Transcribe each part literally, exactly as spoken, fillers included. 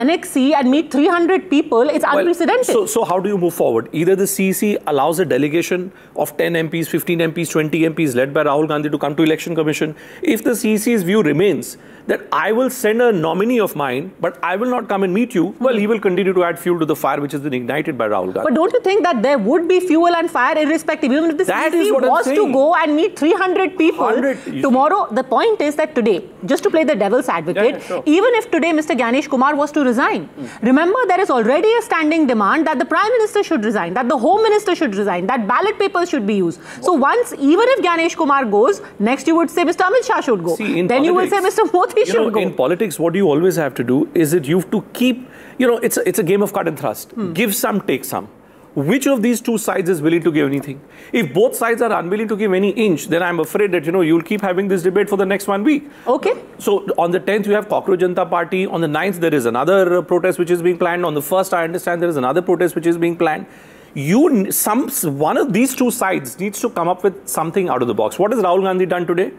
annexee and meet three hundred people, it's well, unprecedented. So, so how do you move forward? Either the C E C allows a delegation of ten M Ps, fifteen M Ps, twenty M Ps led by Rahul Gandhi to come to Election Commission. If the C E C's view remains that I will send a nominee of mine, but I will not come and meet you, well, he will continue to add fuel to the fire which has been ignited by Rahul Gandhi. But don't you think that there would be fuel and fire irrespective? Even if the that C E C was to go and meet three hundred people tomorrow, the point is that today, just to play the devil's advocate, yeah, sure. even if today Mister Gyanesh Kumar was to resign, mm. remember there is already a standing demand that the Prime Minister should resign, that the Home Minister should resign, that ballot papers should be used. So once, even if Gyanesh Kumar goes, next you would say Mister Amit Shah should go. See, then politics, you will say Mister Modi should know, go. In politics, what you always have to do is that you have to keep, you know, it's a, it's a game of cut and thrust. Hmm. Give some, take some. Which of these two sides is willing to give anything? If both sides are unwilling to give any inch, then I'm afraid that, you know, you'll keep having this debate for the next one week. Okay. So on the tenth, you have Cockroach Janata Party. On the ninth, there is another uh, protest which is being planned. On the first, I understand there is another protest which is being planned. You, some, one of these two sides needs to come up with something out of the box. What has Rahul Gandhi done today?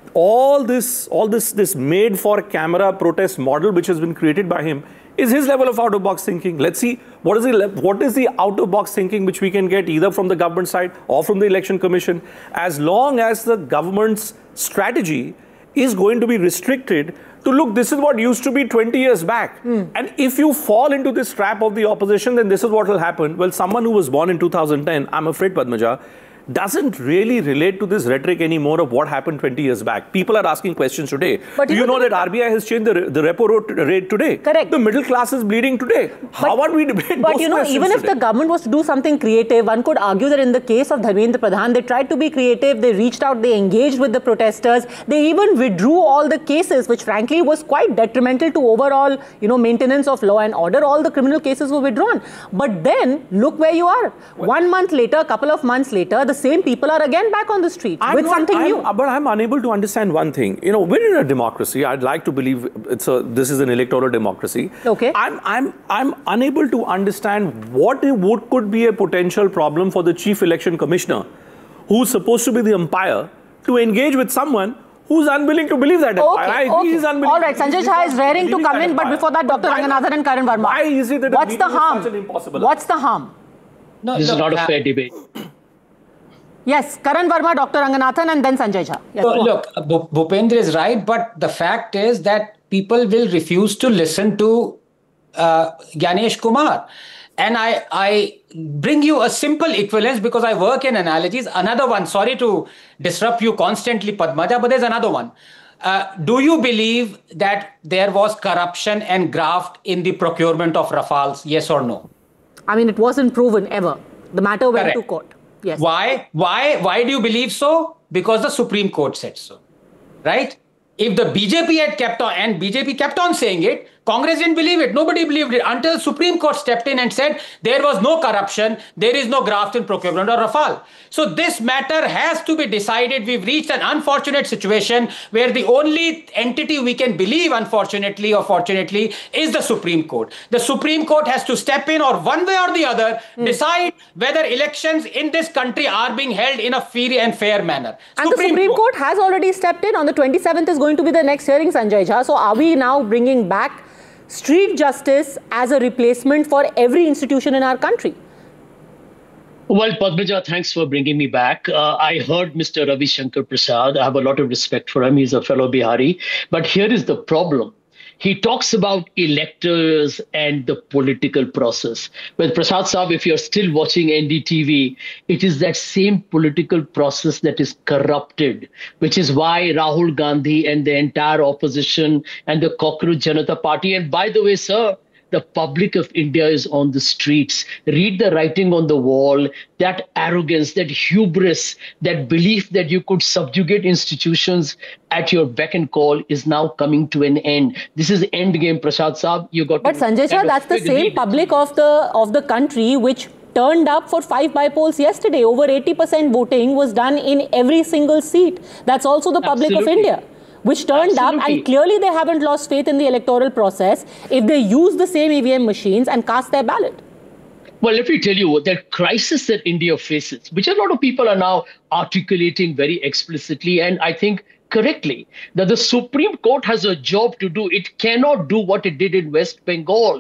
All this, all this, this made-for-camera protest model which has been created by him is his level of out-of-box thinking. Let's see what is the what is the out-of-box thinking which we can get either from the government side or from the Election Commission, as long as the government's strategy is going to be restricted to, look, this is what used to be twenty years back. Mm. And if you fall into this trap of the opposition, then this is what will happen. Well, someone who was born in two thousand ten, I'm afraid, Padmaja, doesn't really relate to this rhetoric anymore of what happened twenty years back. People are asking questions today. But Do you know that R B I has changed the, the repo rate today? Correct. The middle class is bleeding today. But, How are we debating But you know, even if today? the government was to do something creative, one could argue that in the case of Dharmendra Pradhan, they tried to be creative, they reached out, they engaged with the protesters, they even withdrew all the cases, which frankly was quite detrimental to overall, you know, maintenance of law and order. All the criminal cases were withdrawn. But then, look where you are. Well, One month later, a couple of months later, the same people are again back on the street I'm with not, something I'm, new. But I'm unable to understand one thing. You know, we're in a democracy. I'd like to believe it's a, this is an electoral democracy. Okay. I'm, I'm, I'm unable to understand what, what could be a potential problem for the Chief Election Commissioner, who's supposed to be the umpire, to engage with someone who's unwilling to believe that. Okay, I, okay. He's unwilling. All right, Sanjay Shah is raring to come in, but before that, Doctor Ranganathan and Karan Verma. Why is it that What's the harm? Such an impossible What's the harm? No, this no, is not uh, a fair debate. Yes, Karan Verma, Doctor Ranganathan, and then Sanjay Jha. Yes, so, look, Bhupendra is right, but the fact is that people will refuse to listen to uh, Gyanesh Kumar. And I, I bring you a simple equivalence because I work in analogies. Another one, sorry to disrupt you constantly, Padmaja, but there's another one. Uh, do you believe that there was corruption and graft in the procurement of Rafales? Yes or no? I mean, it wasn't proven ever. The matter went Correct. to court. Yes. Why? Why? Why do you believe so? Because the Supreme Court said so, right? If the B J P had kept on, and B J P kept on saying it, Congress didn't believe it. Nobody believed it until the Supreme Court stepped in and said there was no corruption, there is no graft in procurement of Rafale. So this matter has to be decided. We've reached an unfortunate situation where the only entity we can believe, unfortunately or fortunately, is the Supreme Court. The Supreme Court has to step in, or one way or the other, mm. decide whether elections in this country are being held in a free and fair manner. And Supreme the Supreme Court. Court has already stepped in. On the twenty-seventh is going to be the next hearing, Sanjay Jha. So are we now bringing back street justice as a replacement for every institution in our country? Well, Padmaja, thanks for bringing me back. Uh, I heard Mister Ravi Shankar Prasad. I have a lot of respect for him. He's a fellow Bihari. But here is the problem. He talks about electors and the political process. Well, Prasad Saab, if you're still watching N D T V, it is that same political process that is corrupted, which is why Rahul Gandhi and the entire opposition and the Cockroach Janata Party, and by the way, sir, the public of India is on the streets. Read the writing on the wall. That arrogance, that hubris, that belief that you could subjugate institutions at your beck and call is now coming to an end. This is the end game, Prasad Saab. You got. But Sanjay Shah, that's the same public of the of the country which turned up for five by-polls yesterday. Over eighty percent voting was done in every single seat. That's also the public Absolutely. of India, which turned Absolutely. up, and clearly they haven't lost faith in the electoral process if they use the same E V M machines and cast their ballot. Well, let me tell you, that crisis that India faces, which a lot of people are now articulating very explicitly, and I think correctly that the Supreme Court has a job to do. It cannot do what it did in West Bengal.